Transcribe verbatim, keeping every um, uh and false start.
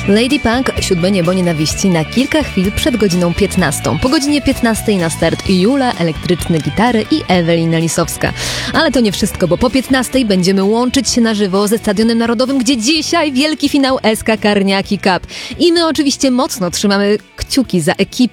Lady Punk, Siódme Niebo Nienawiści na kilka chwil przed godziną piętnastą. Po godzinie piętnastej na start Jula, elektryczne gitary i Ewelina Lisowska. Ale to nie wszystko, bo po piętnastej będziemy łączyć się na żywo ze Stadionem Narodowym, gdzie dzisiaj wielki finał S K Karniaki Cup. I my oczywiście mocno trzymamy kciuki za ekipę